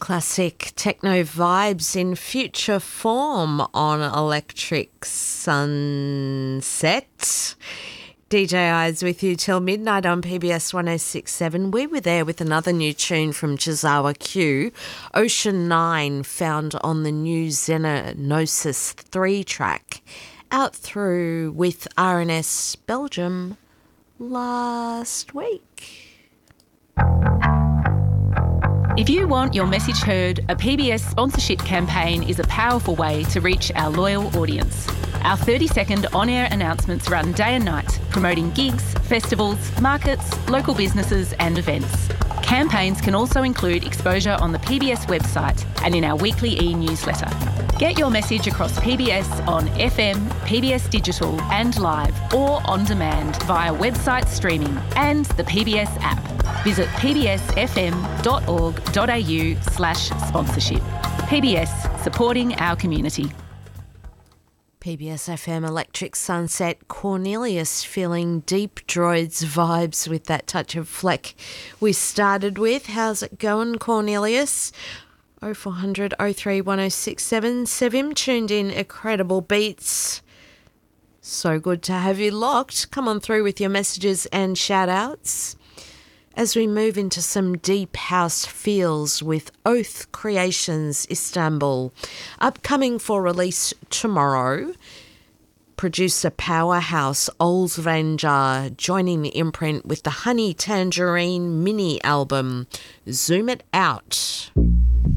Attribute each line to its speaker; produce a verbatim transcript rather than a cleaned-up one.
Speaker 1: Classic techno vibes in future form on Electric Sunset. D J Eyes with you till midnight on P B S one oh six point seven. We were there with another new tune from Jizawa Q, Ocean nine, found on the new Xenosis three track, out through with R N S Belgium last week.
Speaker 2: If you want your message heard, a P B S sponsorship campaign is a powerful way to reach our loyal audience. Our thirty-second on-air announcements run day and night, promoting gigs, festivals, markets, local businesses and events. Campaigns can also include exposure on the P B S website and in our weekly e-newsletter. Get your message across P B S on F M, P B S Digital and live or on demand via website streaming and the P B S app. Visit pbsfm.org.au slash sponsorship. P B S, supporting our community.
Speaker 1: P B S F M Electric Sunset, Cornelius feeling Deep Droids vibes with that touch of Fleck we started with. How's it going, Cornelius? oh four hundred oh three one oh six seven. Sevim tuned in, Incredible Beats. So good to have you locked. Come on through with your messages and shout outs as we move into some deep house feels with Oath Creations Istanbul. Upcoming for release tomorrow, producer powerhouse Olsvanger joining the imprint with the Honey Tangerine mini album, Zoom It Out.